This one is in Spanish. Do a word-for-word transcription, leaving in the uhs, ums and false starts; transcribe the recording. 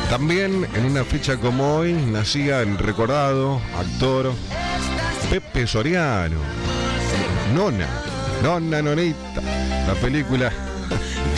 También en una fecha como hoy nacía el recordado actor Pepe Soriano. Nona, Nona Nonita, la película